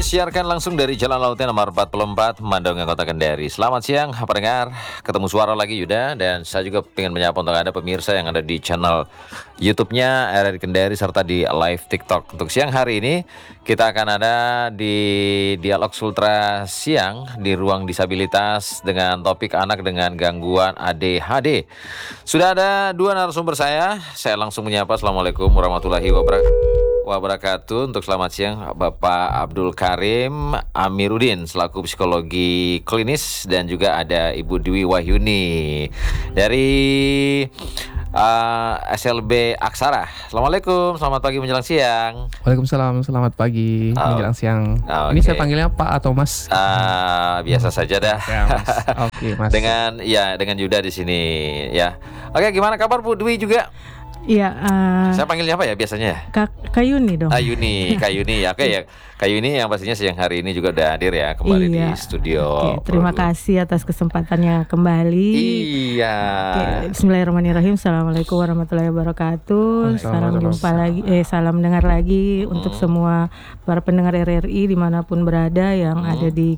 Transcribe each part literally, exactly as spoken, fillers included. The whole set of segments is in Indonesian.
disiarkan langsung dari Jalan Lautnya nomor empat puluh empat, Mandonga, Kota Kendari. Selamat siang, pendengar. Ketemu suara lagi Yuda, dan saya juga ingin menyapa untuk Anda pemirsa yang ada di channel YouTube-nya R R I Kendari serta di live TikTok. Untuk siang hari ini kita akan ada di Dialog Sultra Siang di ruang disabilitas dengan topik anak dengan gangguan A D H D. Sudah ada dua narasumber saya. Saya langsung menyapa. Assalamualaikum warahmatullahi wabarakatuh. Wabarakatuh. Untuk selamat siang Bapak Abdul Karim Amiruddin selaku psikologi klinis, dan juga ada Ibu Dwi Wahyuni dari uh, S L B Aksara. Assalamualaikum, selamat pagi menjelang siang. Waalaikumsalam, selamat pagi oh. menjelang siang. Oh, okay. Ini saya panggilnya Pak atau Mas? Uh, biasa saja dah. Ya, Mas. Oke, okay, Mas. Dengan ya dengan Yuda di sini ya. Oke, gimana kabar Bu Dwi juga? Iya. Uh, Saya panggilnya apa ya biasanya? Kak Kayuni dong. Ah, Yuni, Kak Yuni ya. Oke ya. Kak Yuni yang pastinya siang hari ini juga udah hadir ya kembali iya. di studio. Oke, terima Produk. kasih atas kesempatannya kembali. Iya. Oke, Bismillahirrahmanirrahim. Assalamualaikum warahmatullahi wabarakatuh. Salam jumpa lagi, eh salam dengar lagi hmm. untuk semua para pendengar R R I dimanapun berada yang hmm. ada di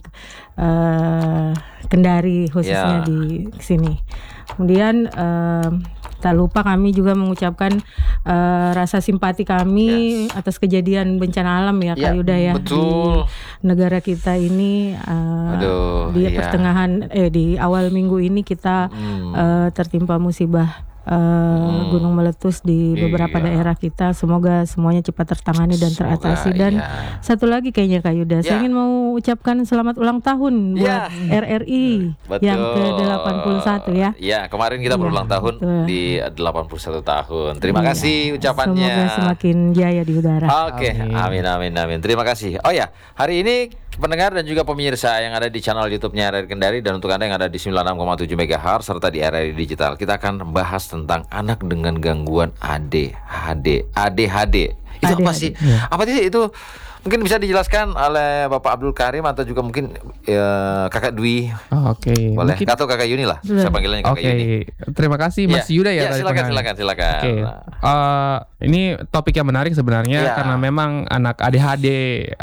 uh, Kendari khususnya yeah. di sini. Kemudian uh, tak lupa kami juga mengucapkan uh, rasa simpati kami yes. atas kejadian bencana alam ya, ya Kak Yuda ya. Betul. Di negara kita ini uh, Aduh, di iya. pertengahan eh di awal minggu ini kita hmm. uh, tertimpa musibah Uh, hmm. gunung meletus di beberapa iya. daerah kita. Semoga semuanya cepat tertangani dan Semoga, teratasi. Dan iya. satu lagi kayaknya Kak Yuda, ya. saya ingin mau ucapkan selamat ulang tahun buat ya. R R I Betul. yang ke delapan puluh satu ya. Ya, kemarin kita ya, berulang tahun betul. di delapan puluh satu tahun. Terima ya. kasih ucapannya. Semoga semakin jaya di udara. Oke, okay. amin amin amin. Terima kasih. Oh ya, hari ini pendengar dan juga pemirsa yang ada di channel YouTube-nya R R I Kendari, dan untuk Anda yang ada di sembilan puluh enam koma tujuh megahertz serta di R R I Digital, kita akan membahas tentang anak dengan gangguan A D H D. A D H D itu A D H D. Apa sih? Ya. Apa sih itu? Mungkin bisa dijelaskan oleh Bapak Abdul Karim atau juga mungkin ya, Kakak Dwi. Oh, Oke. Okay. Boleh. Mungkin... Atau Kakak Yuni lah. Saya panggilnya Kakak okay. Yuni. Terima kasih Mas ya. Yuda ya. Ya silakan silakan silakan. Okay. Uh, ini topik yang menarik sebenarnya ya. karena memang anak A D H D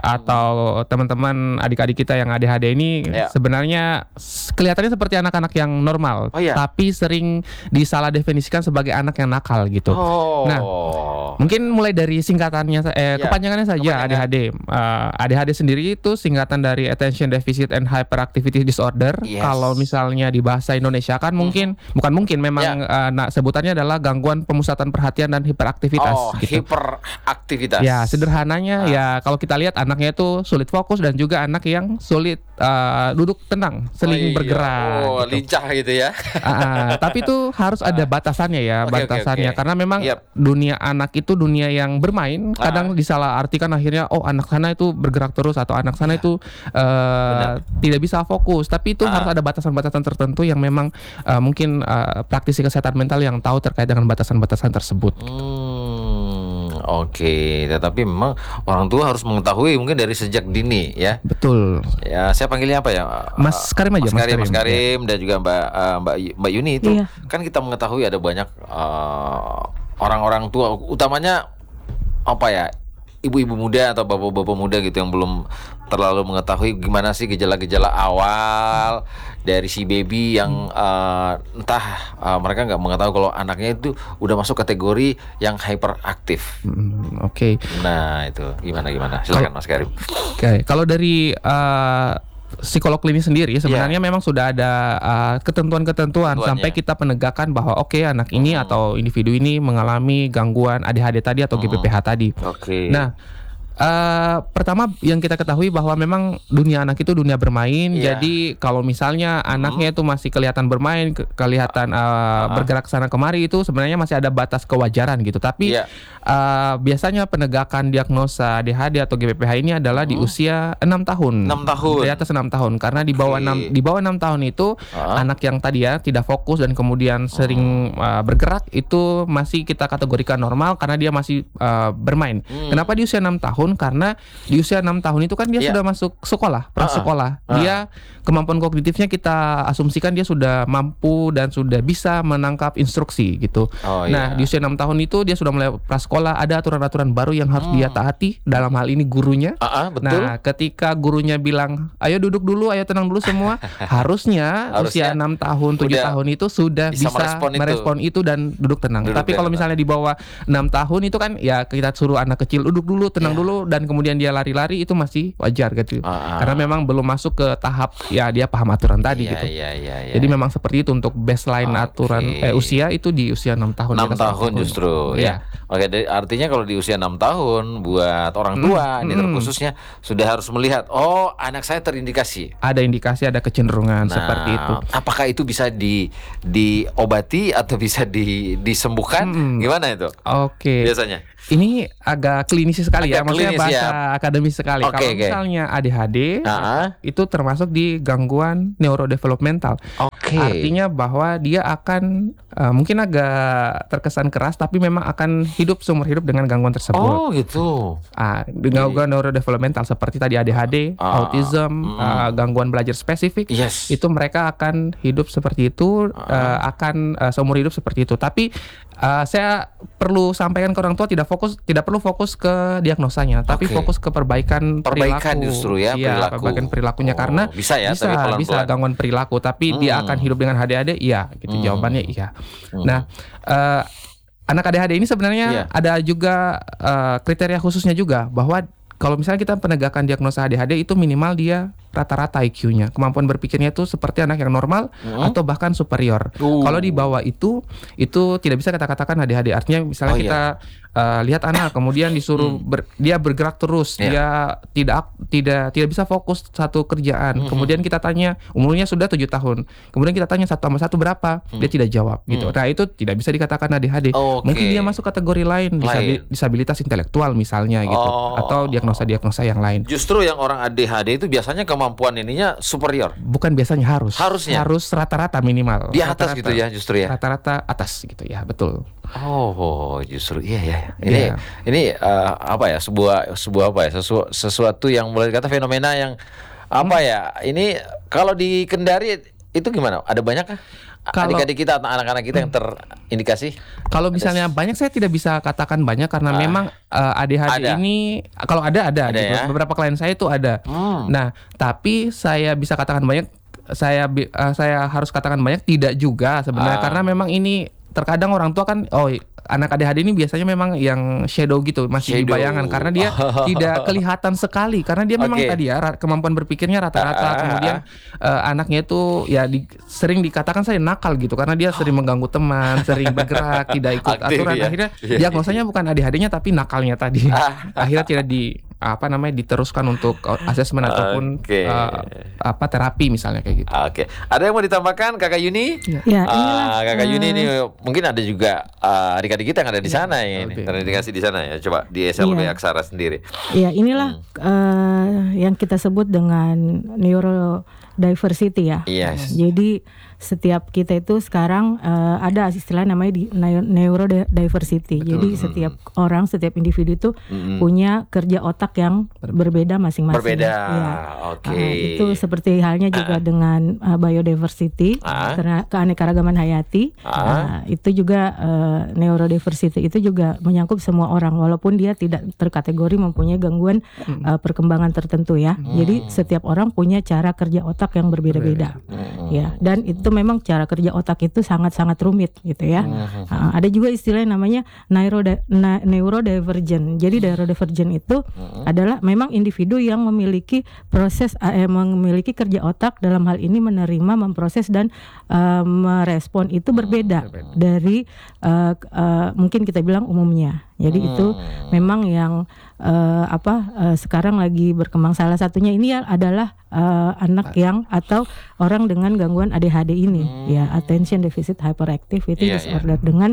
atau teman-teman adik-adik kita yang A D H D ini ya. sebenarnya kelihatannya seperti anak-anak yang normal, oh, ya. tapi sering disalah definisikan sebagai anak yang nakal gitu. Oh. Nah, mungkin mulai dari singkatannya, eh, ya. kepanjangannya saja Kepanjangan. A D H D. Uh, A D H D sendiri itu singkatan dari Attention Deficit and Hyperactivity Disorder. Yes. Kalau misalnya di bahasa Indonesia kan mungkin hmm. bukan mungkin memang yeah. uh, nah, sebutannya adalah gangguan pemusatan perhatian dan hiperaktivitas. Oh, gitu. hiperaktivitas. Ya, sederhananya ah. ya kalau kita lihat anaknya itu sulit fokus dan juga anak yang sulit uh, duduk tenang, seling oh, iya. bergerak. Oh, gitu. lincah gitu ya. uh, tapi itu harus ada batasannya ya, okay, batasannya okay, okay. karena memang yep. dunia anak itu dunia yang bermain, kadang ah. disalah artikan akhirnya oh anak sana itu bergerak terus atau anak sana ya. itu uh, tidak bisa fokus, tapi itu ah. harus ada batasan-batasan tertentu yang memang uh, mungkin uh, praktisi kesehatan mental yang tahu terkait dengan batasan-batasan tersebut. Hmm, Oke, okay. Tetapi memang orang tua harus mengetahui mungkin dari sejak dini ya. Betul. Ya, saya panggilnya apa ya? Mas Karim aja. Mas Karim, Mas Karim, Mas Karim ya. Dan juga Mbak uh, Mbak Mbak Yuni itu iya. kan kita mengetahui ada banyak uh, orang-orang tua, utamanya apa ya? Ibu-ibu muda atau bapak-bapak muda gitu yang belum terlalu mengetahui gimana sih gejala-gejala awal dari si baby yang uh, entah uh, mereka nggak mengetahui kalau anaknya itu udah masuk kategori yang hyperaktif. Hmm, Oke. Okay. Nah itu gimana gimana? Silakan Mas Karim. Oke, okay. Kalau dari uh, psikolog klinis sendiri sebenarnya yeah. memang sudah ada uh, ketentuan-ketentuan sampai kita penegakan bahwa oke okay, anak ini hmm. atau individu ini mengalami gangguan A D H D tadi atau hmm. G P P H tadi. Oke. Okay. Nah, Uh, pertama yang kita ketahui bahwa memang dunia anak itu dunia bermain. Yeah. Jadi kalau misalnya mm-hmm. anaknya itu masih kelihatan bermain, ke- kelihatan uh, uh-huh. bergerak sana kemari, itu sebenarnya masih ada batas kewajaran gitu. Tapi yeah. uh, biasanya penegakan diagnosa A D H D atau G P P H ini adalah mm-hmm. di usia enam tahun. enam tahun. Di atas enam tahun karena di bawah okay. enam di bawah enam tahun itu uh-huh. anak yang tadi ya tidak fokus dan kemudian sering uh, bergerak itu masih kita kategorikan normal karena dia masih uh, bermain. Mm. Kenapa di usia enam tahun? tahun karena di usia enam tahun itu kan dia yeah. sudah masuk sekolah, prasekolah. Uh-uh. Dia kemampuan kognitifnya kita asumsikan dia sudah mampu dan sudah bisa menangkap instruksi gitu. Oh, nah, yeah. di usia enam tahun itu dia sudah mulai prasekolah, ada aturan-aturan baru yang harus hmm. dia taati, dalam hal ini gurunya. Uh-uh, betul. Nah, ketika gurunya bilang, "Ayo duduk dulu, ayo tenang dulu semua." harusnya, harusnya usia enam tahun, tujuh tahun itu sudah bisa, bisa merespon, merespon itu. itu dan duduk tenang. Duduk Tapi kalau misalnya di bawah enam tahun itu kan ya kita suruh anak kecil duduk dulu, tenang yeah. dulu, dan kemudian dia lari-lari, itu masih wajar gitu. Uh-uh. Karena memang belum masuk ke tahap ya dia paham aturan tadi yeah, gitu. Yeah, yeah, yeah, Jadi yeah. memang seperti itu untuk baseline okay. aturan eh, usia itu di usia enam tahun. enam tahun justru ya. ya. Oke, artinya kalau di usia enam tahun buat orang tua hmm. ini terkhususnya sudah harus melihat, oh anak saya terindikasi. Ada indikasi, ada kecenderungan nah, seperti itu. Apakah itu bisa di diobati atau bisa di disembuhkan? Hmm. Gimana itu? Oke. Biasanya. Ini agak klinis sekali agak ya, maksudnya klinis, bahasa ya. akademis sekali. Okay, Kalau okay. misalnya A D H D uh-huh. itu termasuk di gangguan neurodevelopmental. Okay. Artinya bahwa dia akan uh, mungkin agak terkesan keras, tapi memang akan hidup seumur hidup dengan gangguan tersebut. Oh gitu. Ah, gangguan neurodevelopmental seperti tadi A D H D, uh, autism, mm. uh, gangguan belajar spesifik, yes. itu mereka akan hidup seperti itu, uh. Uh, akan uh, seumur hidup seperti itu. Tapi uh, saya perlu sampaikan ke orang tua tidak fokus, tidak perlu fokus ke diagnosanya, tapi okay. fokus ke perbaikan, perbaikan perilaku. justru ya, ya perilaku. Perbaikan perilakunya oh, karena bisa ya, bisa, pelan-pelan. bisa gangguan perilaku, tapi hmm. dia akan hidup dengan A D H D, iya, gitu hmm. jawabannya iya. Hmm. Nah, uh, anak A D H D ini sebenarnya yeah. ada juga uh, kriteria khususnya juga, bahwa kalau misalnya kita penegakan diagnosa A D H D itu minimal dia rata-rata I Q-nya, kemampuan berpikirnya itu seperti anak yang normal hmm. atau bahkan superior. Uh. Kalau di bawah itu, itu tidak bisa kita katakan A D H D. Artinya misalnya oh, kita yeah. uh, lihat anak, kemudian disuruh hmm. ber, dia bergerak terus, yeah. dia tidak tidak tidak bisa fokus satu kerjaan. Hmm. Kemudian kita tanya, umurnya sudah tujuh tahun. Kemudian kita tanya satu tambah satu berapa? Hmm. Dia tidak jawab. Gitu. Hmm. Nah itu tidak bisa dikatakan A D H D. Okay. Mungkin dia masuk kategori lain, lain. disabilitas intelektual misalnya gitu, oh. atau diagnosa-diagnosa yang lain. Justru yang orang A D H D itu biasanya kemampuan ininya superior. Bukan biasanya, harus. Harusnya. Harus rata-rata minimal. Di atas rata-rata, gitu ya justru ya. Rata-rata atas gitu ya, betul. Oh, justru iya ya. Ini yeah. ini uh, apa ya? Sebuah sebuah apa ya? Sesu, sesuatu yang boleh dikata fenomena yang apa hmm. ya? Ini kalau di Kendari itu gimana? Ada banyak kah? Kalau adik-adik kita atau anak-anak kita hmm. yang terindikasi? Kalau misalnya ada, banyak, saya tidak bisa katakan banyak karena ah, memang uh, A D H D ada. Ini kalau ada ada, ada gitu. Ya? Beberapa klien saya itu ada. Hmm. Nah, tapi saya bisa katakan banyak, saya uh, saya harus katakan banyak tidak juga sebenarnya, ah. karena memang ini terkadang orang tua kan, oh anak A D H D ini biasanya memang yang shadow gitu, masih shadow. Di bayangan, karena dia tidak kelihatan sekali, karena dia memang okay. tadi ya kemampuan berpikirnya rata-rata, uh, kemudian uh, anaknya itu ya di, sering dikatakan saya nakal gitu, karena dia sering mengganggu teman, sering bergerak, tidak ikut aktif, aturan, ya? Akhirnya diagnosanya bukan A D H D-nya tapi nakalnya tadi, akhirnya tidak di apa namanya diteruskan untuk asesmen ataupun okay. uh, apa terapi misalnya kayak gitu. Oke, okay. Ada yang mau ditambahkan Kakak Yuni? Ya, uh, Kakak uh, Yuni ini mungkin ada juga uh, adik-adik kita yang ada di sana ya, ini terindikasi di sana ya. Coba di S L B ya. Aksara sendiri. Iya, inilah hmm. uh, yang kita sebut dengan neurodiversity ya. Yes. Jadi setiap kita itu sekarang uh, ada istilah namanya di neurodiversity. Betul. Jadi setiap orang, setiap individu itu mm-hmm. punya kerja otak yang berbeda masing-masing. Berbeda. Ya. Oke. Okay. Uh, itu seperti halnya juga uh. dengan uh, biodiversity, uh. karena keanekaragaman hayati. Uh. Uh, itu juga uh, neurodiversity itu juga menyangkut semua orang, walaupun dia tidak terkategori mempunyai gangguan mm. uh, perkembangan tertentu ya. Mm. Jadi setiap orang punya cara kerja otak yang berbeda-beda. Mm. Ya. Dan itu memang cara kerja otak itu sangat-sangat rumit gitu ya. Uh, uh, ada juga istilah yang namanya neurodi- na- neurodivergent. Jadi neurodivergent itu uh. adalah memang individu yang memiliki proses eh, memiliki kerja otak dalam hal ini menerima, memproses dan uh, merespon itu berbeda uh, dari uh, uh, mungkin kita bilang umumnya. Jadi uh. itu memang yang uh, apa uh, sekarang lagi berkembang. Salah satunya ini adalah uh, anak yang atau orang dengan gangguan A D H D ini, hmm. ya attention deficit hyperactivity yeah, disorder yeah. dengan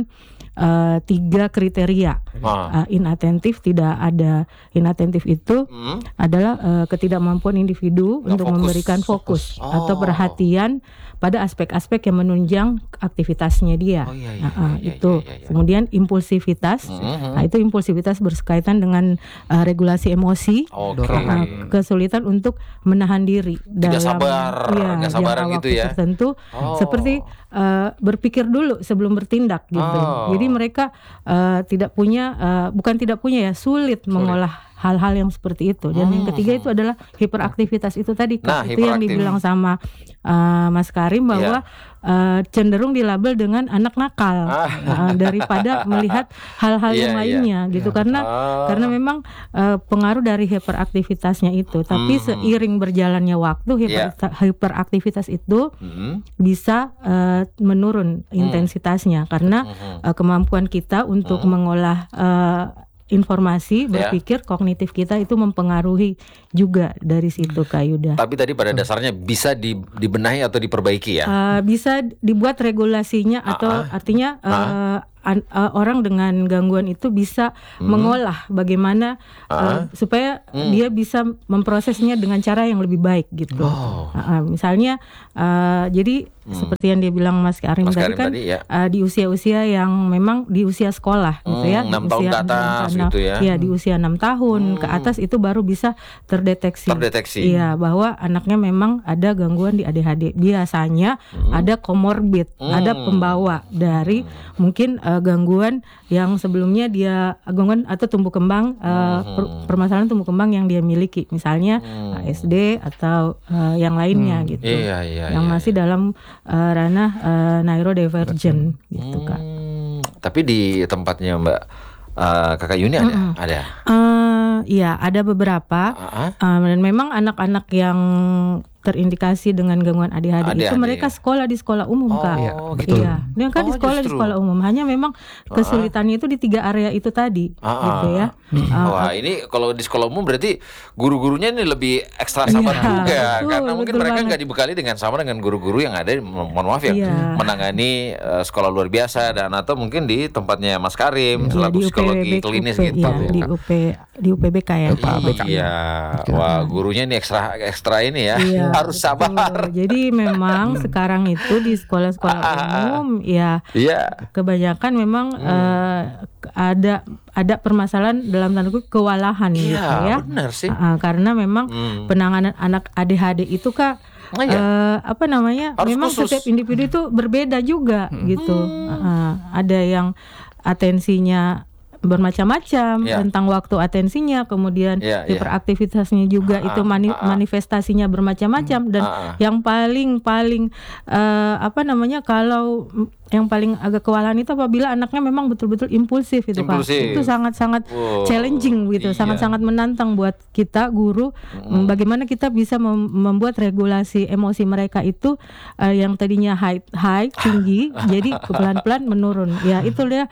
uh, tiga kriteria. Ah. Uh, inatentif tidak ada. Inatentif itu hmm. adalah uh, ketidakmampuan individu Nggak untuk fokus. memberikan fokus, fokus. Oh. atau perhatian pada aspek-aspek yang menunjang aktivitasnya dia. Oh, iya, iya, nah, uh, iya, itu. Iya, iya, iya. Kemudian impulsivitas. Mm-hmm. Nah, itu impulsivitas berkaitan dengan uh, regulasi emosi. Okay. Uh, kesulitan untuk menahan diri tidak dalam sabar, ya, nggak sabaran jangka gitu waktu ya. tertentu. Oh. Seperti uh, berpikir dulu sebelum bertindak gitu. Oh. Jadi mereka uh, tidak punya, uh, bukan tidak punya ya, sulit, sulit. mengolah hal-hal yang seperti itu. Dan hmm. yang ketiga itu adalah hiperaktivitas itu tadi, Kak. Nah, itu yang dibilang sama uh, Mas Karim bahwa yeah. uh, cenderung dilabel dengan anak nakal ah. uh, daripada melihat hal-hal yeah, yang lainnya yeah. gitu. Yeah. Karena ah. karena memang uh, pengaruh dari hiperaktivitasnya itu. Tapi hmm. seiring berjalannya waktu hiper, yeah. hiperaktivitas itu hmm. bisa uh, menurun hmm. intensitasnya karena hmm. uh, kemampuan kita untuk hmm. mengolah uh, informasi, berpikir, ya. kognitif kita itu mempengaruhi juga dari situ, Kak Yuda. Tapi tadi pada dasarnya bisa di, dibenahi atau diperbaiki ya? Uh, bisa dibuat regulasinya atau uh-uh. artinya uh, an, uh, orang dengan gangguan itu bisa hmm. mengolah bagaimana uh, supaya hmm. dia bisa memprosesnya dengan cara yang lebih baik gitu. Oh. Uh, uh, misalnya, uh, jadi hmm. seperti yang dia bilang Mas Karim Mas tadi Karim kan tadi, ya. uh, di usia-usia yang memang di usia sekolah gitu ya, enam tahun ke atas gitu ya. Ya, di usia enam tahun hmm. ke atas itu baru bisa terdeteksi. Terdeteksi. Iya, bahwa anaknya memang ada gangguan di A D H D. Biasanya hmm. ada komorbid, hmm. ada pembawa dari hmm. mungkin uh, gangguan yang sebelumnya dia gangguan atau tumbuh kembang uh, per, permasalahan tumbuh kembang yang dia miliki, misalnya hmm. A S D atau uh, yang lainnya hmm. gitu. Iya, iya, yang iya, masih iya. dalam uh, ranah uh, neurodivergent hmm. gitu, Kak. Tapi di tempatnya Mbak uh, Kakak Yuni ada? Mm-mm. Ada. Uh, iya, ada beberapa. Uh-huh. Uh, dan memang anak-anak yang terindikasi dengan gangguan A D H D, A D H D itu mereka ya? sekolah di sekolah umum, Kak. Oh, gitu. Iya, dia kan oh, di sekolah justru. di sekolah umum. Hanya memang kesulitannya uh-huh. itu di tiga area itu tadi, uh-huh. gitu ya. Uh, Wah, ini kalau di sekolah umum berarti guru-gurunya ini lebih ekstra sabar iya, juga, betul, karena mungkin mereka nggak dibekali dengan sama dengan guru-guru yang ada, mohon maaf ya, iya. menangani uh, sekolah luar biasa dan atau mungkin di tempatnya Mas Karim, iya, selaku psikologi klinis U P, gitu. Iya, di U P di U P B K ya. Iya, wah gurunya ini ekstra ekstra ini ya. Iya. Harus sabar. Betul. Jadi memang sekarang itu di sekolah-sekolah umum ya yeah. kebanyakan memang hmm. uh, ada ada permasalahan dalam tanda kutip kewalahan yeah, gitu ya. Benar sih. Uh, karena memang hmm. penanganan anak A D H D itu, Kak, oh, iya. uh, apa namanya? Harus memang khusus. Setiap individu itu berbeda juga hmm. gitu. Uh, ada yang atensinya bermacam-macam, yeah. tentang waktu atensinya, kemudian yeah, hiperaktivitasnya juga uh, itu mani- uh, uh. manifestasinya bermacam-macam, dan uh, uh. yang paling paling uh, apa namanya kalau yang paling agak kewalahan itu apabila anaknya memang betul-betul impulsif itu, impulsif. Pak. Itu sangat-sangat wow. challenging gitu, iya. sangat-sangat menantang buat kita guru. Mm. Bagaimana kita bisa mem- membuat regulasi emosi mereka itu uh, yang tadinya high high tinggi jadi pelan-pelan menurun. Ya itu dia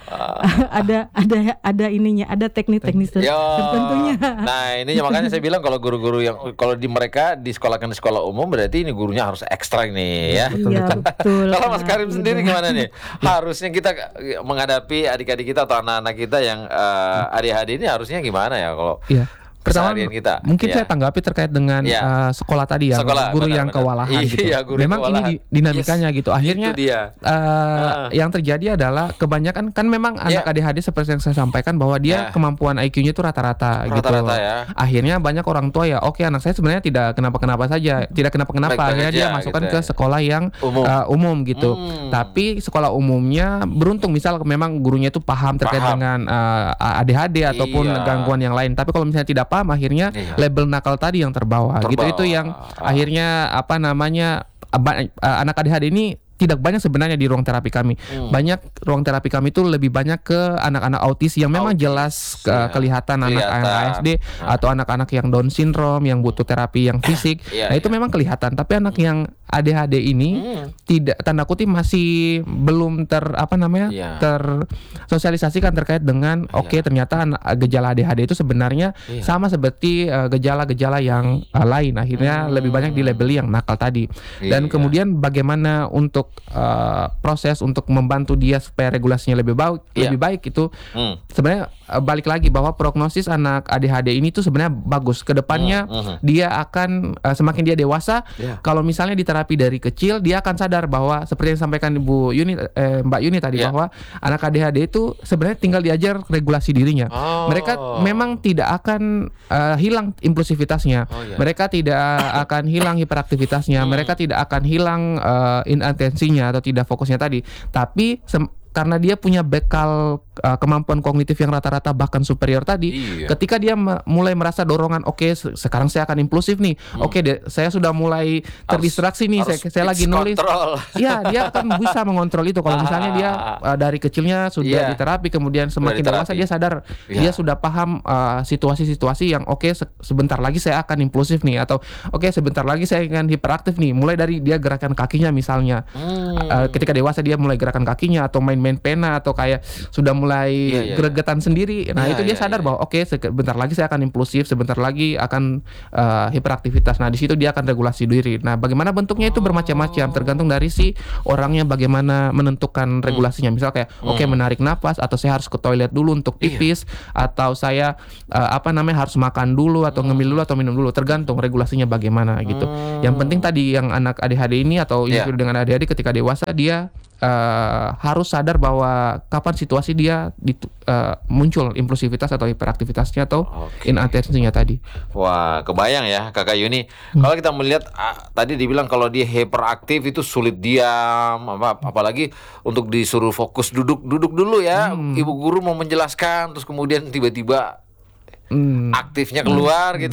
ada ada ada ininya, ada teknik-teknik tertentunya. Nah, ini makanya saya bilang kalau guru-guru yang kalau di mereka di sekolahkan di sekolah umum berarti ini gurunya harus ekstra nih ya. Iya, betul. Kalau Mas Karim sendiri gimana nih? Harusnya kita menghadapi adik-adik kita atau anak-anak kita yang uh, A D H D ini harusnya gimana ya kalau ya. Pertama, kita? Mungkin ya. saya tanggapi terkait dengan ya. uh, sekolah tadi ya, sekolah, guru benar, yang benar. kewalahan Iya, gitu. Guru memang kewalahan. ini dinamikanya yes. gitu. Akhirnya dia. Uh, uh. yang terjadi adalah kebanyakan kan memang yeah. anak A D H D seperti yang saya sampaikan bahwa dia yeah. kemampuan I Q-nya itu rata-rata, rata-rata gitu. Ya. Akhirnya banyak orang tua ya, oke okay, anak saya sebenarnya tidak kenapa-kenapa saja, tidak kenapa-kenapa. Akhirnya dia masukkan gitu ke sekolah yang umum, uh, umum gitu. Hmm. Tapi sekolah umumnya beruntung misal memang gurunya itu paham terkait paham. dengan uh, A D H D ataupun iya. gangguan yang lain. Tapi kalau misalnya tidak paham, akhirnya iya. label nakal tadi yang terbawa, terbawa. gitu. Itu yang ah. akhirnya apa namanya anak A D H D ini tidak banyak sebenarnya di ruang terapi kami. Hmm. Banyak ruang terapi kami itu lebih banyak ke anak-anak autis yang memang autis, jelas ke, ya. kelihatan, kelihatan anak A S D nah. atau anak-anak yang Down syndrome yang butuh terapi yang fisik. ya, nah itu ya. memang kelihatan. Tapi anak hmm. yang A D H D ini hmm. tidak, tanda kutip masih belum ter apa namanya ya. tersosialisasikan terkait dengan ya. oke okay, ternyata gejala A D H D itu sebenarnya ya. sama seperti uh, gejala-gejala yang uh, lain. Akhirnya hmm. lebih banyak dilabeli yang nakal tadi. Dan ya. kemudian bagaimana untuk untuk uh, proses untuk membantu dia supaya regulasinya lebih baik, yeah. lebih baik itu hmm. sebenarnya uh, balik lagi bahwa prognosis anak A D H D ini tuh sebenarnya bagus. Kedepannya hmm. Hmm. dia akan uh, semakin dia dewasa, yeah. kalau misalnya diterapi dari kecil, dia akan sadar bahwa seperti yang disampaikan Ibu Yuni, eh, Mbak Yuni tadi yeah. bahwa anak A D H D itu sebenarnya tinggal diajar regulasi dirinya. Oh. Mereka memang tidak akan uh, hilang impulsivitasnya, oh, yeah. mereka tidak akan hilang hiperaktivitasnya, hmm. mereka tidak akan hilang uh, intensinya atau tidak fokusnya tadi, tapi sem- karena dia punya bekal uh, kemampuan kognitif yang rata-rata bahkan superior tadi, iya. ketika dia me- mulai merasa dorongan, oke okay, se- sekarang saya akan impulsif nih, hmm. oke okay, saya sudah mulai terdistraksi nih, saya, saya lagi nulis, ya dia akan bisa mengontrol itu. Kalau misalnya dia uh, dari kecilnya sudah yeah. diterapi, kemudian semakin dewasa dia sadar, yeah. dia sudah paham uh, situasi-situasi yang oke okay, se- sebentar lagi saya akan impulsif nih, atau oke okay, sebentar lagi saya akan hiperaktif nih, mulai dari dia gerakan kakinya misalnya, hmm. uh, ketika dewasa dia mulai gerakan kakinya atau main main pena atau kayak sudah mulai yeah, yeah, gregetan yeah. sendiri. Nah, yeah, itu dia yeah, sadar yeah. bahwa oke okay, sebentar lagi saya akan impulsif, sebentar lagi akan uh, hiperaktivitas. Nah, di situ dia akan regulasi diri. Nah, bagaimana bentuknya itu bermacam-macam, tergantung dari si orangnya bagaimana menentukan regulasinya. Misal kayak hmm. oke okay, menarik napas, atau saya harus ke toilet dulu untuk pipis, yeah. atau saya uh, apa namanya harus makan dulu atau hmm. ngemil dulu atau minum dulu, tergantung regulasinya bagaimana gitu. Hmm. Yang penting tadi yang anak A D H D ini atau yeah. individu dengan A D H D ketika dewasa dia uh, harus sadar bahwa kapan situasi dia ditu, uh, muncul impulsivitas atau hiperaktivitasnya atau okay. inattensinya tadi. Wah, kebayang ya Kakak Yuni. Hmm. Kalau kita melihat uh, tadi dibilang kalau dia hiperaktif itu sulit diam, apa apalagi untuk disuruh fokus duduk duduk dulu ya. Hmm. Ibu guru mau menjelaskan terus kemudian tiba-tiba Hmm. aktifnya keluar hmm. gitu.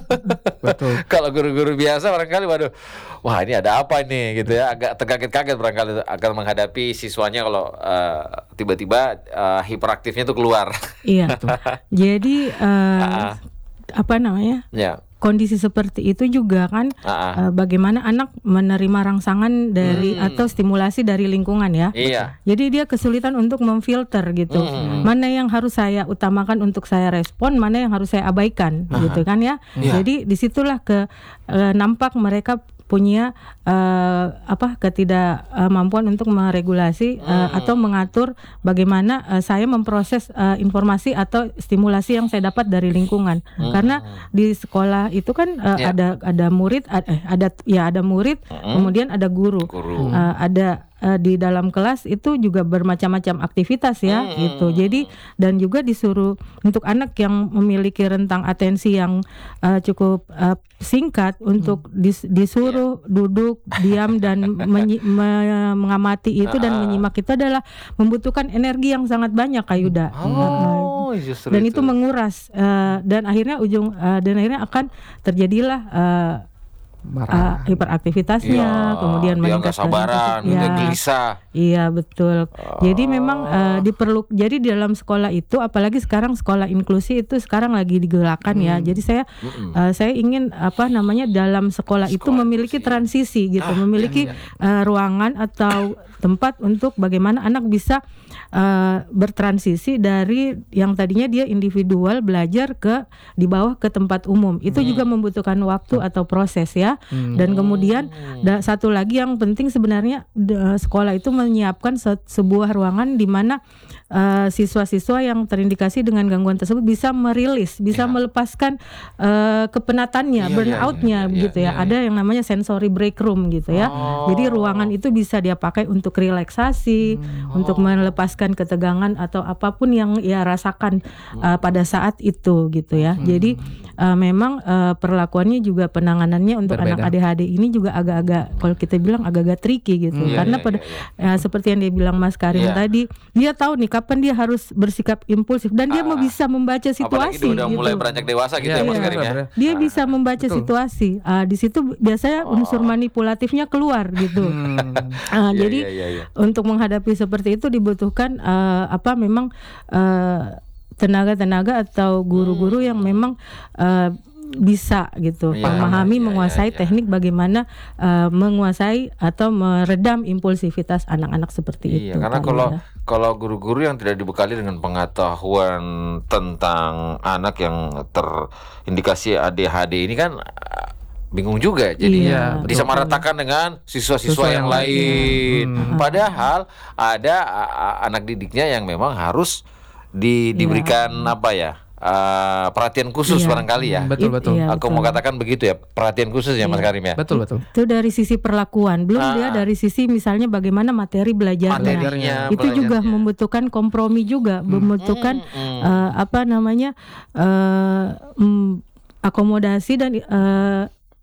Betul. Kalau guru-guru biasa barangkali waduh, wah ini ada apa nih gitu ya, agak terkaget-kaget barangkali akan menghadapi siswanya kalau uh, tiba-tiba uh, hiperaktifnya tuh keluar. Iya. Jadi uh, apa namanya? Ya. Kondisi seperti itu juga kan uh, bagaimana anak menerima rangsangan dari hmm. atau stimulasi dari lingkungan ya. Iya. Jadi dia kesulitan untuk memfilter gitu. Hmm. Mana yang harus saya utamakan untuk saya respon, mana yang harus saya abaikan uh-huh. gitu kan ya. Yeah. Jadi disitulah ke uh, nampak mereka punya uh, apa ketidakmampuan uh, untuk meregulasi uh, hmm. atau mengatur bagaimana uh, saya memproses uh, informasi atau stimulasi yang saya dapat dari lingkungan. Hmm. Karena di sekolah itu kan uh, yeah. ada ada murid ada, eh, ada ya ada murid hmm. kemudian ada guru, guru. Uh, ada uh, di dalam kelas itu juga bermacam-macam aktivitas ya hmm. gitu. Jadi dan juga disuruh untuk anak yang memiliki rentang atensi yang uh, cukup uh, singkat untuk dis, disuruh yeah. duduk diam dan menyi, me, mengamati itu uh. dan menyimak itu adalah membutuhkan energi yang sangat banyak Kak Yuda. Oh, uh, dan itu, itu menguras uh, dan akhirnya ujung uh, dan akhirnya akan terjadilah uh, Uh, hiperaktivitasnya, ya, kemudian meningkat kesabaran, ya, gelisah. Iya betul. Oh. Jadi memang uh, diperlu. Jadi di dalam sekolah itu, apalagi sekarang sekolah inklusi itu sekarang lagi digerakkan hmm. ya. Jadi saya hmm. uh, saya ingin apa namanya dalam sekolah, sekolah itu memiliki inklusi. Transisi gitu, ah, memiliki iya, iya. Uh, ruangan atau tempat untuk bagaimana anak bisa uh, bertransisi dari yang tadinya dia individual belajar ke di bawah ke tempat umum. Itu hmm. juga membutuhkan waktu atau proses ya. Hmm. Dan kemudian da, satu lagi yang penting sebenarnya da, sekolah itu menyiapkan se, sebuah ruangan di mana uh, siswa-siswa yang terindikasi dengan gangguan tersebut bisa merilis, bisa ya. melepaskan uh, kepenatannya, ya, burnoutnya ya, ya, gitu ya. ya. Ada yang namanya sensory break room gitu ya. Oh. Jadi ruangan itu bisa dia pakai untuk relaksasi, hmm. oh. untuk melepaskan ketegangan atau apapun yang ia rasakan uh, pada saat itu gitu ya. Hmm. Jadi uh, memang uh, perlakuannya juga penanganannya untuk Berbeda. anak A D H D ini juga agak-agak kalau kita bilang agak-agak tricky gitu. Hmm. Karena yeah, pada yeah, yeah. Uh, seperti yang dia bilang Mas Karim yeah. tadi, dia tahu nih kapan dia harus bersikap impulsif dan dia ah. bisa membaca situasi. Apalagi udah gitu. mulai beranjak dewasa gitu yeah, ya Mas yeah. Karim ya. Dia ah. bisa membaca Betul. situasi. Uh, di situ biasanya oh. unsur manipulatifnya keluar gitu. Hmm. Uh, yeah, jadi yeah, yeah, yeah. untuk menghadapi seperti itu dibutuhkan uh, apa memang uh, tenaga-tenaga atau guru-guru hmm. yang memang uh, bisa gitu ya, memahami, ya, menguasai ya, ya. teknik bagaimana uh, menguasai atau meredam impulsivitas anak-anak seperti iya, itu. Karena kalau ya. kalau guru-guru yang tidak dibekali dengan pengetahuan tentang anak yang terindikasi A D H D ini kan bingung juga jadinya, Iya, disamaratakan dengan siswa-siswa Siswa yang yang lain. Hmm. Padahal ada a- a- anak didiknya yang memang harus di, diberikan apa ya, uh, perhatian khusus Iya. barangkali ya. Betul, It- betul. iya, Aku mau betul. katakan begitu ya, perhatian khusus ya Mas Iya. Karim ya. Betul, betul. Itu dari sisi perlakuan, belum Ah. dia dari sisi misalnya bagaimana materi belajarnya. Materinya, Itu juga belajarnya. membutuhkan kompromi juga, membutuhkan Hmm. eh, apa namanya eh, mm, akomodasi dan eh,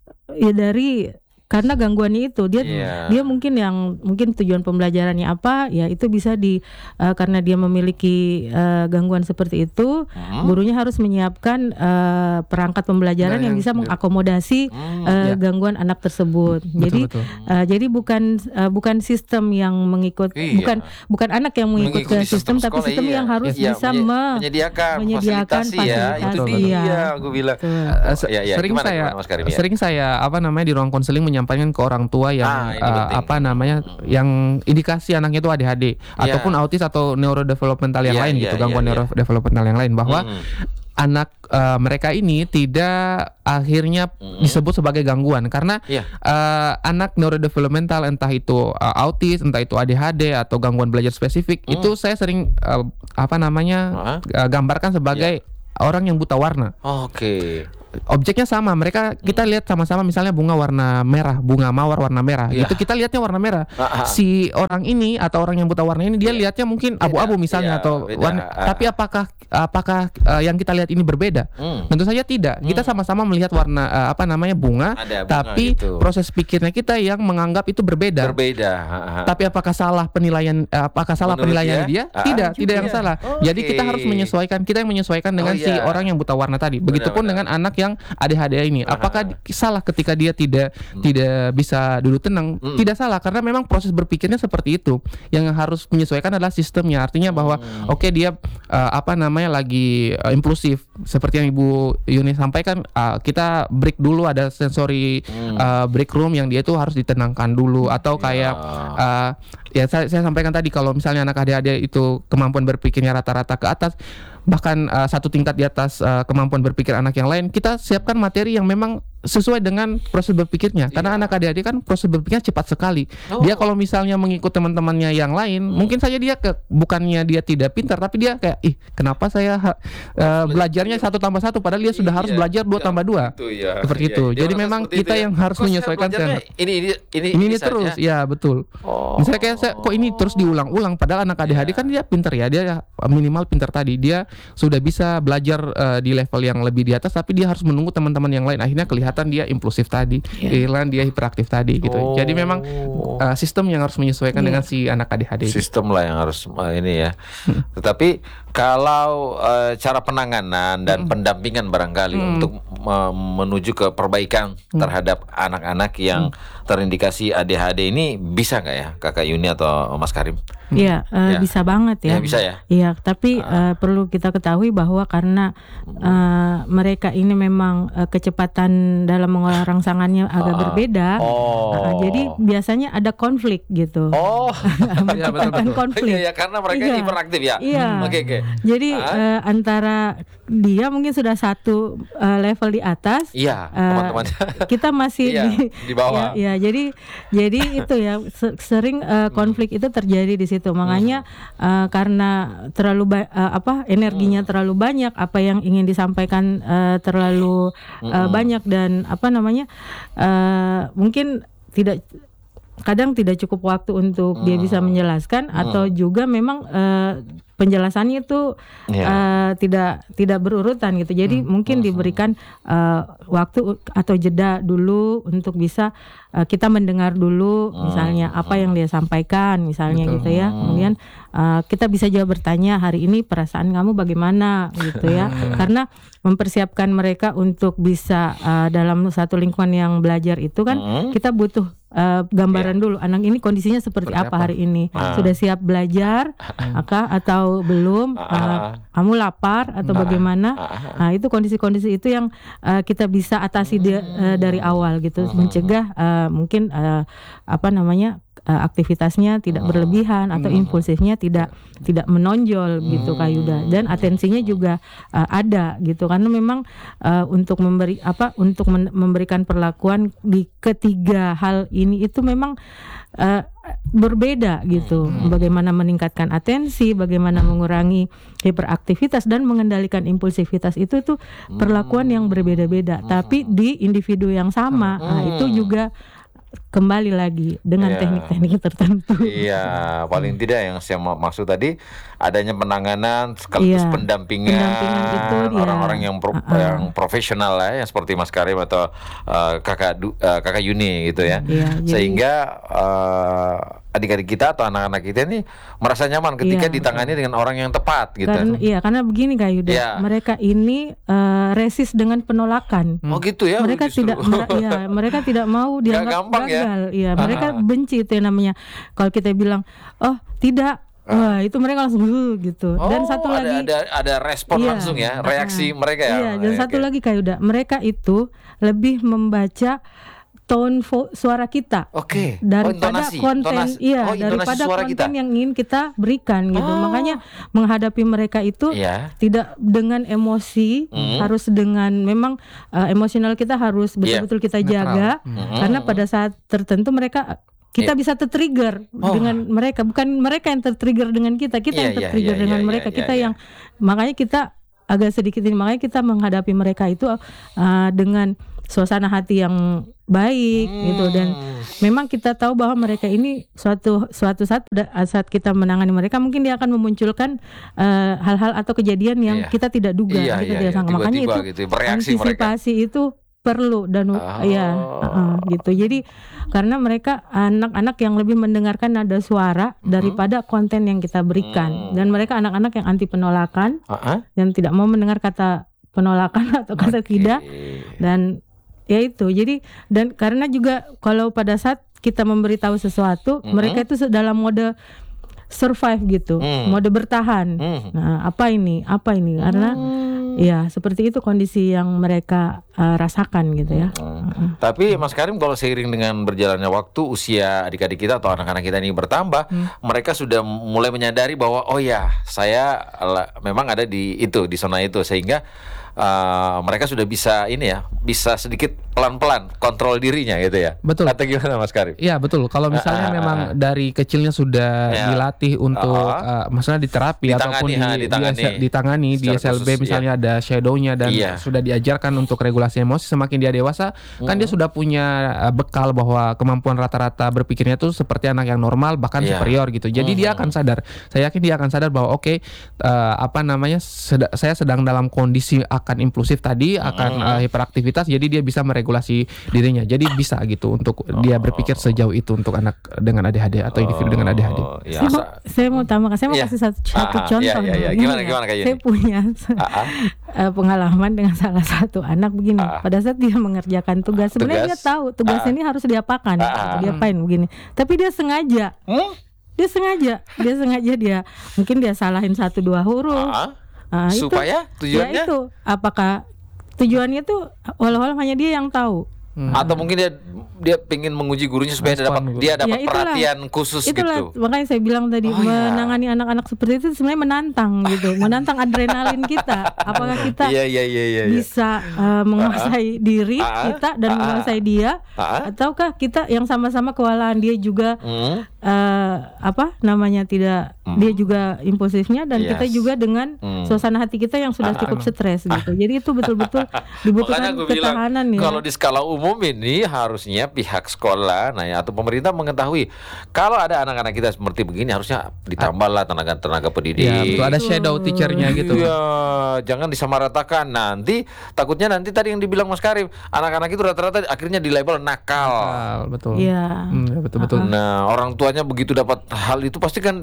ya dari karena gangguannya itu dia Iya. dia mungkin yang mungkin tujuan pembelajarannya apa ya itu bisa di eh, karena dia memiliki eh, gangguan seperti itu, Hmm. gurunya harus menyiapkan eh, perangkat pembelajaran Nah, yang yang bisa sendiri. mengakomodasi Hmm. eh, Ya. gangguan anak tersebut. Betul, Jadi betul. eh, jadi bukan eh, bukan sistem yang mengikut Iya. bukan bukan anak yang mengikut ke Mengikuti sistem, tapi sekolah, sistem iya. yang harus Iya, bisa menye- me- menyediakan, menyediakan fasilitasi ya. Itu fasilitasi, dia iya. aku bilang. Betul. Eh, se- Ya, ya. sering Gimana, saya gimana, Mas Karim, ya? sering saya apa namanya di ruang konseling menyampaikan ke orang tua yang Ah, ini eh, penting. apa namanya yang indikasi anaknya itu A D H D ataupun autis atau neurodevelopmental yang Iya, lain iya, gitu, gangguan iya, iya. neurodevelopmental yang lain, bahwa Hmm. anak eh, mereka ini tidak akhirnya disebut sebagai gangguan karena Iya. eh, anak neurodevelopmental entah itu eh, autis, entah itu A D H D atau gangguan belajar spesifik, Hmm. itu saya sering eh, apa namanya Ah. eh, gambarkan sebagai orang yang buta warna. Oke. Objeknya sama, mereka kita lihat sama-sama misalnya bunga warna merah, bunga mawar warna merah, Iya. gitu kita lihatnya warna merah. Ah, ah. Si orang ini atau orang yang buta warna ini dia Iya. lihatnya mungkin Beda. abu-abu misalnya Iya, atau beda. warna, Ah. tapi apakah apakah uh, yang kita lihat ini berbeda? Hmm. Tentu saja tidak. Kita sama-sama melihat warna uh, apa namanya bunga, Ada bunga tapi gitu. proses pikirnya kita yang menganggap itu berbeda. Berbeda. Ha, ha. Tapi apakah salah penilaian uh, apakah salah Menurut penilaiannya dia? dia? Ah, Tidak, juga. tidak yang salah. Jadi kita Oke. harus menyesuaikan, kita yang menyesuaikan dengan Oh, si iya. orang yang buta warna tadi. Begitupun Benar, dengan anak yang A D H D ini. Apakah di- salah ketika dia tidak tidak bisa duduk tenang? Hmm. Tidak salah karena memang proses berpikirnya seperti itu. Yang harus menyesuaikan adalah sistemnya. Artinya bahwa Hmm. oke dia uh, apa namanya lagi uh, impulsif seperti yang Ibu Yuni sampaikan, uh, kita break dulu, ada sensory Hmm. uh, break room yang dia itu harus ditenangkan dulu, atau kayak uh, ya saya, saya sampaikan tadi kalau misalnya anak A D H D itu kemampuan berpikirnya rata-rata ke atas, bahkan uh, satu tingkat di atas uh, kemampuan berpikir anak yang lain, kita siapkan materi yang memang sesuai dengan proses berpikirnya. Karena Iya. anak A D H D kan proses berpikirnya cepat sekali. Oh. Dia kalau misalnya mengikut teman-temannya yang lain, Hmm. mungkin saja dia ke, bukannya dia tidak pintar, tapi dia kayak ih kenapa saya ha- uh, belajarnya satu tambah satu padahal dia sudah harus Iya. belajar dua Ya, tambah dua. gitu ya. Seperti Iya, itu. dia Jadi merasa memang seperti kita itu ya. yang harus Kok saya menyesuaikan belajarnya sen- ini ini ini ini, ini saja? terus, ya betul. Oh. Misalnya kayak saya, kok ini terus diulang-ulang, padahal anak A D H D Iya. kan dia pinter ya, dia minimal pinter tadi, dia sudah bisa belajar uh, di level yang lebih di atas, tapi dia harus menunggu teman-teman yang lain. Akhirnya kelihatan dia impulsif tadi, kelihatan dia hiperaktif tadi gitu. Oh. Jadi memang uh, sistem yang harus menyesuaikan Iya. dengan si anak A D H D. Sistem lah yang harus uh, ini ya. Tetapi kalau uh, cara penanganan dan pendampingan barangkali untuk uh, menuju ke perbaikan terhadap anak-anak yang terindikasi A D H D ini bisa nggak ya, Kakak Yuni atau Mas Karim? Iya, eh, Ya. bisa banget ya. Ya, bisa ya. Iya, tapi eh, perlu kita ketahui bahwa karena eh, mereka ini memang eh, kecepatan dalam mengolah rangsangannya agak Ah. berbeda, Oh. eh, jadi biasanya ada konflik gitu. Oh. Ya, betul, Menciptakan betul. konflik. Iya ya, karena mereka Iya. ini hiperaktif ya. Iya. Oke oke. Jadi Ah. eh, antara dia mungkin sudah satu eh, level di atas, Iya, eh, teman-temannya. kita masih Iya, di, di bawah. Ya, ya, jadi jadi itu ya se- sering eh, konflik itu terjadi di situ. Makanya eh, karena terlalu ba- eh, apa energinya terlalu banyak, apa yang ingin disampaikan eh, terlalu eh, banyak dan apa namanya eh, mungkin tidak kadang tidak cukup waktu untuk dia bisa menjelaskan atau juga memang eh, penjelasannya itu Iya. eh, tidak tidak berurutan gitu. Jadi mungkin diberikan eh, waktu atau jeda dulu untuk bisa eh, kita mendengar dulu misalnya apa yang dia sampaikan misalnya Betul. gitu ya. Kemudian eh, kita bisa juga bertanya hari ini perasaan kamu bagaimana gitu ya. Karena mempersiapkan mereka untuk bisa eh, dalam satu lingkungan yang belajar itu kan Hmm. kita butuh eh, gambaran dulu anak ini kondisinya seperti, Seperti apa apa? hari ini. Ah. Sudah siap belajar Aka, atau belum? Ah. Uh, kamu lapar atau bagaimana? Nah, itu kondisi-kondisi itu yang uh, kita bisa atasi dia, uh, dari awal gitu, mencegah uh, mungkin uh, apa namanya uh, aktivitasnya tidak Hmm. berlebihan atau Hmm. impulsifnya tidak tidak menonjol gitu Kak Yuda, dan atensinya juga uh, ada gitu, karena memang uh, untuk memberi apa untuk men- memberikan perlakuan di ketiga hal ini itu memang uh, berbeda gitu. Bagaimana meningkatkan atensi, bagaimana mengurangi hiperaktivitas dan mengendalikan impulsivitas itu tuh perlakuan yang berbeda-beda, tapi di individu yang sama. Nah, itu juga kembali lagi dengan Iya. teknik-teknik tertentu. Iya, paling tidak yang saya mau maksud tadi adanya penanganan sekaligus Iya, pendampingan, pendampingan itu dia. orang-orang yang pro- Uh-uh. yang profesional lah, yang seperti Mas Karim atau uh, kakak Du- uh, kakak Yuni gitu ya, Iya, jadi- sehingga uh, adik-adik kita atau anak-anak kita ini merasa nyaman ketika Iya, ditangani dengan orang yang tepat gitu. Karena iya, karena begini Kak Yuda, Iya. mereka ini uh, resist dengan penolakan. Oh gitu ya. Mereka justru. tidak mer- ya, mereka tidak mau dianggap gampang ya. gagal. Iya, mereka Ah. benci itu yang namanya. Kalau kita bilang, "Oh, tidak." Wah, itu mereka langsung "Uh," gitu. Oh, Dan satu ada, lagi ada ada respon iya, langsung ya, reaksi ah, mereka ya. Iya, dan Oke, satu oke. lagi Kak Yuda, mereka itu lebih membaca tone vo- suara kita. Oke. Oh, Daripada intonasi, konten, intonasi. iya, Oh, intonasi daripada suara konten kita. yang ingin kita berikan gitu. Oh. Makanya menghadapi mereka itu Iya. tidak dengan emosi, Hmm. harus dengan memang uh, emosional kita harus Iya. betul-betul kita jaga, Hmm. karena pada saat tertentu mereka kita Iya. bisa tertrigger Oh. dengan mereka, bukan mereka yang tertrigger dengan kita, kita Iya, yang iya, tertrigger iya, dengan iya, mereka, iya, kita iya. yang makanya kita agak sedikit ini, makanya kita menghadapi mereka itu uh, dengan suasana hati yang baik gitu, dan memang kita tahu bahwa mereka ini suatu suatu saat saat kita menangani mereka mungkin dia akan memunculkan uh, hal-hal atau kejadian yang Iya. kita tidak duga, Iya, kita iya, tidak iya. sangka. Makanya Tiba-tiba itu gitu, bereaksi mereka. antisipasi itu perlu dan Oh. ya uh-uh, gitu. Jadi karena mereka anak-anak yang lebih mendengarkan nada suara daripada konten yang kita berikan, Hmm. dan mereka anak-anak yang anti penolakan Ah-ah. dan tidak mau mendengar kata penolakan atau kata Oke. tidak, dan ya itu. Jadi dan karena juga kalau pada saat kita memberitahu sesuatu, Mhm. mereka itu dalam mode survive gitu, Hmm. mode bertahan. Hmm. Nah, apa ini? Apa ini? Karena ya seperti itu kondisi yang mereka uh, rasakan gitu ya. Hmm. Tapi Mas Karim, kalau seiring dengan berjalannya waktu, usia adik-adik kita atau anak-anak kita ini bertambah, mereka sudah mulai menyadari bahwa oh ya, saya ala- memang ada di itu, di zona itu, sehingga uh, mereka sudah bisa ini ya, bisa sedikit pelan-pelan kontrol dirinya gitu ya. Betul. Atau gimana Mas Karim? Iya betul. Kalau misalnya Ah, ah, memang ah. dari kecilnya sudah Ya. dilatih untuk, Ah, uh, maksudnya di terapi Ditangani, ataupun di, ha, di, ditangani. S- ditangani di Secara S L B khusus, misalnya ada shadownya dan Iya. sudah diajarkan untuk regulasi emosi. Semakin dia dewasa, kan dia sudah punya uh, bekal bahwa kemampuan rata-rata berpikirnya tuh seperti anak yang normal bahkan Iya. superior gitu. Jadi dia akan sadar. Saya yakin dia akan sadar bahwa oke, uh, apa namanya, seda- saya sedang dalam kondisi akan impulsif tadi, akan uh, hiperaktivitas. Jadi dia bisa meregulasi dirinya. Jadi bisa gitu untuk dia berpikir sejauh itu untuk anak dengan A D H D atau individu dengan A D H D. Oh, ya. Saya mau, saya mau tambahkan, saya mau Iya. kasih satu, satu Ah, contoh. iya, iya, iya. dulu. Gimana, Ini gimana, Kak Yuni? Saya punya Ah, ah. eh, pengalaman dengan salah satu anak begini. Ah. Pada saat dia mengerjakan tugas, sebenarnya dia Tugas. tahu tugas Ah. ini harus diapakan, Ah, gitu, ah. diapain begini. Tapi dia sengaja, Hmm? dia sengaja, dia sengaja dia mungkin dia salahin satu dua huruf. Ah, Ah, itu- supaya tujuannya? Ya itu, apakah tujuannya tuh walau-walau hanya dia yang tahu. Atau mungkin dia dia pengen menguji gurunya supaya dia dapat Respon, dia dapat Ya, itulah. perhatian khusus Itulah gitu. makanya saya bilang tadi, Oh, ya. menangani anak-anak seperti itu sebenarnya menantang gitu, menantang adrenalin kita. Apakah kita Iya iya iya iya. iya. bisa uh, menguasai diri Ah, kita dan ah, menguasai dia, Ah, ataukah kita yang sama-sama kewalahan, dia juga hmm. uh, apa namanya tidak, dia juga impulsifnya, dan Yes. kita juga dengan Hmm. suasana hati kita yang sudah cukup stres gitu. Jadi itu betul-betul dibutuhkan Makanya gue bilang ketahanan ya. kalau di skala umum ini harusnya pihak sekolah, nah ya, atau pemerintah mengetahui kalau ada anak-anak kita seperti begini harusnya ditambahlah tenaga tenaga pendidik. Ya, betul, ada shadow teachernya gitu. Iya, jangan disamaratakan. Nanti takutnya nanti tadi yang dibilang Mas Karim, anak-anak itu rata-rata akhirnya di label nakal. Ah, betul. Iya. Hmm, ya, betul betul. Nah, orang tuanya begitu dapat hal itu pasti kan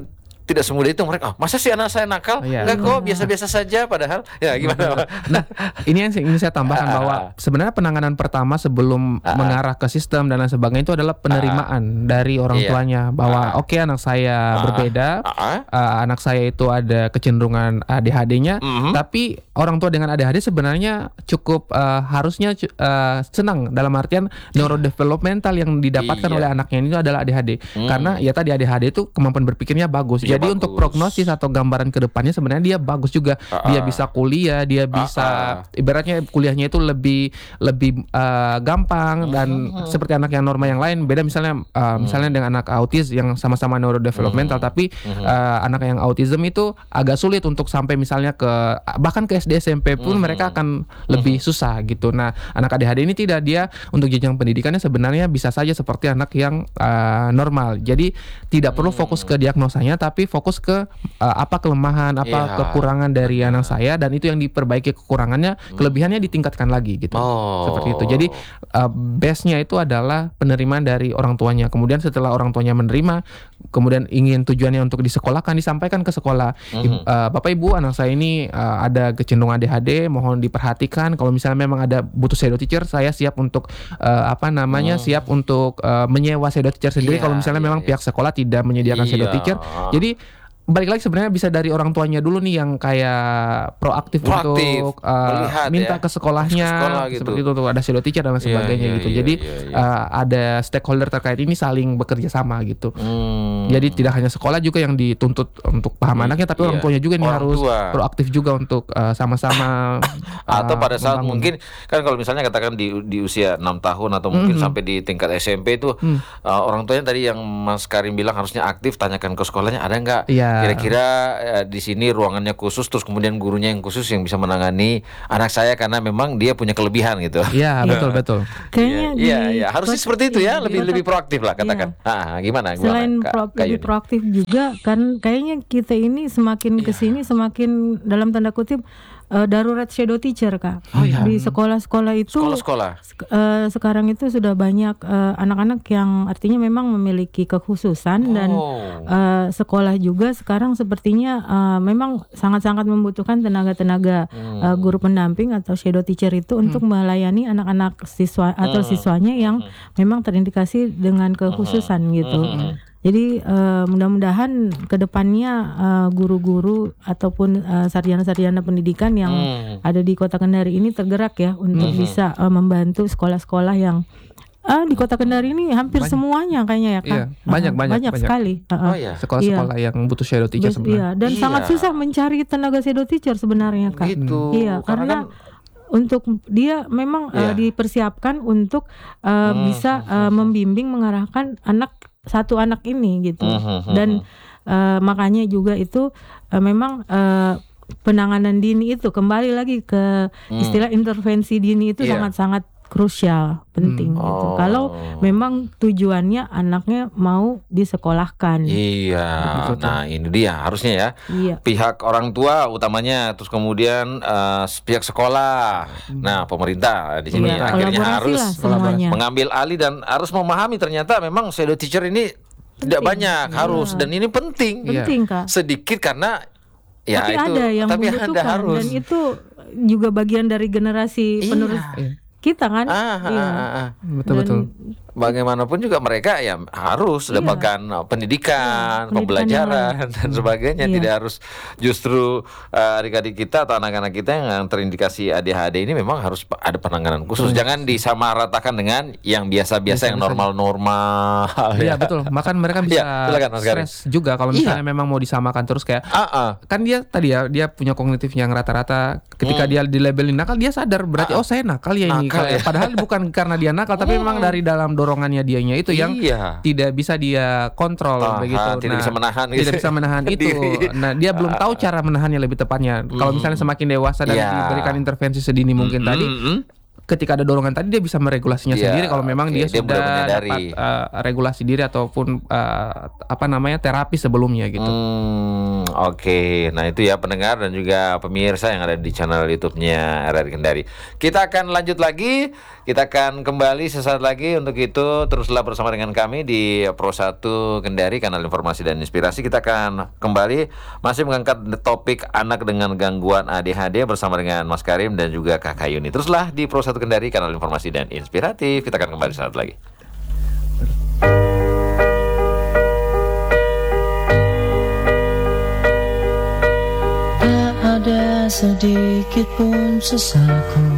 tidak semudah itu mereka. Oh, masa sih anak saya nakal? Iya. Enggak kok, biasa-biasa saja. Padahal ya gimana? Nah, ini yang ingin saya tambahkan bahwa sebenarnya penanganan pertama sebelum Ah. mengarah ke sistem dan lain sebagainya itu adalah penerimaan dari orang Iya. tuanya bahwa oke anak saya Ah. berbeda, Ah. uh, anak saya itu ada kecenderungan A D H D-nya, Mhm. tapi orang tua dengan A D H D sebenarnya cukup uh, harusnya cu- uh, senang dalam artian neurodevelopmental yang didapatkan Iya. oleh anaknya ini adalah A D H D. Hmm. Karena ya tadi A D H D itu kemampuan berpikirnya bagus. Iya, Jadi bagus. untuk prognosis atau gambaran ke depannya sebenarnya dia bagus juga. Ah, Dia ah. bisa kuliah, dia bisa Ah, ibaratnya kuliahnya itu lebih lebih uh, gampang dan Hmm. seperti anak yang normal yang lain. Beda misalnya uh, misalnya dengan anak autis yang sama-sama neurodevelopmental tapi uh, anak yang autism itu agak sulit untuk sampai misalnya ke bahkan ke S D S M P pun mereka akan lebih susah gitu. Nah, anak A D H D ini tidak, dia untuk jenjang pendidikannya sebenarnya bisa saja seperti anak yang uh, normal. Jadi tidak perlu fokus ke diagnosanya tapi fokus ke uh, apa kelemahan, apa Iya. kekurangan dari anak saya dan itu yang diperbaiki kekurangannya, kelebihannya ditingkatkan lagi gitu. Oh. Seperti itu. Jadi uh, base-nya itu adalah penerimaan dari orang tuanya. Kemudian setelah orang tuanya menerima, kemudian ingin tujuannya untuk disekolahkan, disampaikan ke sekolah. Ibu- uh, Bapak Ibu, anak saya ini uh, ada kecenderungan A D H D, mohon diperhatikan. Kalau misalnya memang ada butuh shadow teacher, saya siap untuk uh, apa namanya? siap untuk uh, menyewa shadow teacher sendiri Iya, kalau misalnya iya, memang iya. pihak sekolah tidak menyediakan shadow Iya. teacher. Jadi balik lagi sebenarnya bisa dari orang tuanya dulu nih yang kayak proaktif, Proaktif, untuk uh, melihat minta ya, ke sekolahnya ke sekolah gitu. seperti itu tuh ada shadow teacher dan lain Iya, sebagainya iya, gitu. iya, Jadi iya, iya. uh, ada stakeholder terkait ini saling bekerja sama gitu. Hmm. Jadi tidak hanya sekolah juga yang dituntut untuk paham anaknya, tapi orang Iya. tuanya juga nih Orang harus tua. proaktif juga untuk uh, sama-sama Atau uh, pada saat membangun. mungkin kan kalau misalnya katakan di di usia enam tahun atau mungkin sampai di tingkat S M P itu uh, orang tuanya tadi yang Mas Karim bilang harusnya aktif, tanyakan ke sekolahnya ada nggak Iya. kira-kira uh, di sini ruangannya khusus, terus kemudian gurunya yang khusus yang bisa menangani anak saya karena memang dia punya kelebihan gitu. Iya, betul betul. Kayaknya Iya, di iya, iya. Harusnya kota- seperti itu ya, di lebih kota- lebih proaktif lah katakan. Iya. Ah, gimana? gimana Selain Kak- pro- Kak lebih Yuni? proaktif juga kan kayaknya kita ini semakin Iya. kesini semakin dalam tanda kutip eh, darurat shadow teacher Kak. Oh, iya. Di sekolah-sekolah itu Sekolah-sekolah. sek- eh, sekarang itu sudah banyak eh, anak-anak yang artinya memang memiliki kekhususan dan Oh. eh, sekolah juga sekarang sepertinya eh, memang sangat-sangat membutuhkan tenaga-tenaga Hmm. eh, guru pendamping atau shadow teacher itu untuk melayani anak-anak siswa atau Hmm. siswanya yang memang terindikasi dengan kekhususan gitu. Hmm. Jadi eh, mudah-mudahan kedepannya eh, guru-guru ataupun eh, sarjana-sarjana pendidikan yang Hmm. ada di Kota Kendari ini tergerak ya untuk bisa eh, membantu sekolah-sekolah yang ah di Kota Kendari ini hampir Banyak. semuanya kayaknya ya kan. Iya, banyak, banyak, banyak banyak. sekali. Oh iya. Sekolah-sekolah yang butuh shadow teacher Bes- sebenarnya. iya, dan Iya. sangat susah mencari tenaga shadow teacher sebenarnya Kak. Gitu. Iya, karena kan untuk dia memang eh, Iya. dipersiapkan untuk eh, Hmm, bisa eh, membimbing mengarahkan anak satu anak ini gitu. Hmm, hmm, hmm, Dan eh, makanya juga itu eh, memang eh, penanganan dini itu kembali lagi ke istilah intervensi dini itu Hmm. Iya. sangat-sangat krusial, penting Hmm. gitu. Oh. Kalau memang tujuannya anaknya mau disekolahkan. Iya. Nah, ini dia harusnya ya. Iya. Pihak orang tua utamanya, terus kemudian eh, pihak sekolah. Nah, pemerintah di sini Iya, akhirnya kolaborasi harus lah semuanya. mengambil alih dan harus memahami ternyata memang shadow teacher ini tidak banyak harus dan ini penting. Iya. Penting Kak. Sedikit karena ya tapi itu ada yang tapi ada membutuhkan harus. dan itu juga bagian dari generasi Iya. penerus kita kan. Ah, ah, Iya. ah, ah. Betul Dan betul. Bagaimanapun juga mereka ya harus Iya. dapatkan uh, pendidikan, Iya, pendidikan pembelajaran dan sebagainya. Iya. Tidak harus justru uh, adik-adik kita atau anak-anak kita yang terindikasi A D H D ini memang harus pa- ada penanganan khusus. Jangan disamaratakan dengan yang biasa-biasa, yang normal-normal. Iya betul. Makan mereka bisa Iya, silakan, Mas Karim. stres juga kalau misalnya Iya. memang mau disamakan terus kayak Ah, ah. kan dia tadi ya dia punya kognitif yang rata-rata ketika dia dilabelin nakal dia sadar berarti oh saya nakal ya ini. Nakal ya. Padahal bukan karena dia nakal tapi memang dari dalam dorongannya dianya itu yang Iya. tidak bisa dia kontrol Tahan, begitu. tidak bisa menahan Tidak gitu. bisa menahan itu. Diri. Nah, dia belum tahu cara menahannya lebih tepatnya. Kalau misalnya semakin dewasa dan Iya. diberikan intervensi sedini mungkin tadi Mm-mm. ketika ada dorongan tadi dia bisa meregulasinya Iya, sendiri kalau memang oke. dia, Dia sudah mudah menyadari. dapat uh, regulasi diri ataupun uh, apa namanya terapi sebelumnya gitu. Hmm, oke. Nah itu ya pendengar dan juga pemirsa yang ada di channel YouTube-nya R R I Kendari. Kita akan lanjut lagi, kita akan kembali sesaat lagi. Untuk itu teruslah bersama dengan kami di Pro satu Kendari, kanal informasi dan inspirasi. Kita akan kembali masih mengangkat topik anak dengan gangguan A D H D bersama dengan Mas Karim dan juga Kakak Yuni. Teruslah di Pro satu Kendari, kanal informasi dan inspiratif. Kita akan kembali saat lagi. Tak ada sedikit pun sesalku